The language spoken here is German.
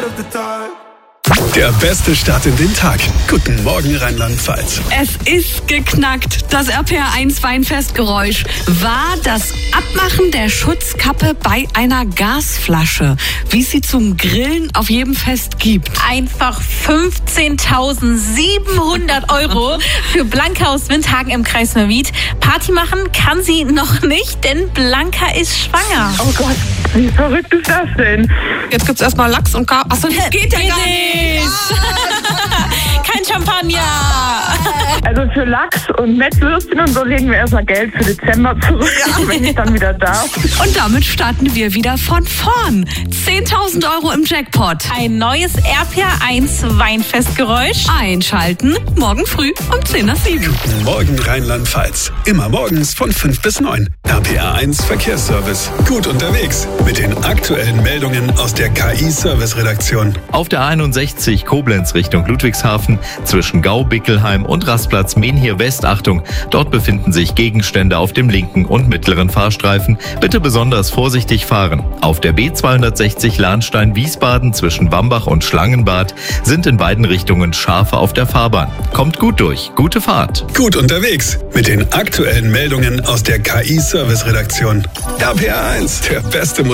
Der beste Start in den Tag. Guten Morgen, Rheinland-Pfalz. Es ist geknackt. Das RPR1 Weinfestgeräusch war das Abmachen der Schutzkappe bei einer Gasflasche, wie es sie zum Grillen auf jedem Fest gibt. Einfach 15.700 € für Blanca aus Windhagen im Kreis Neuwied. Party machen kann sie noch nicht, denn Blanca ist schwanger. Oh Gott, wie verrückt ist das denn? Jetzt gibt's erstmal Lachs und Karpfen. Achso, das geht ja gar nicht. Kein Champagner. Also für Lachs und Mettwürstchen und so legen wir erstmal Geld für Dezember zurück, wenn ich dann wieder darf. Und damit starten wir wieder von vorn. 10.000 € im Jackpot. Ein neues RPR1 Weinfestgeräusch. Einschalten morgen früh um 6:50. Guten Morgen, Rheinland-Pfalz. Immer morgens von 5 bis 9. RPR1 Verkehrsservice. Gut unterwegs mit den aktuellen Meldungen aus der KI-Service-Redaktion. Auf der 61 Koblenz Richtung Ludwigshafen zwischen Gau-Bickelheim und Rastplatz Menhir West. Achtung, dort befinden sich Gegenstände auf dem linken und mittleren Fahrstreifen. Bitte besonders vorsichtig fahren. Auf der B260 Lahnstein-Wiesbaden zwischen Wambach und Schlangenbad sind in beiden Richtungen Schafe auf der Fahrbahn. Kommt gut durch. Gute Fahrt. Gut unterwegs mit den aktuellen Meldungen aus der KI-Service-Redaktion. RPR1, der beste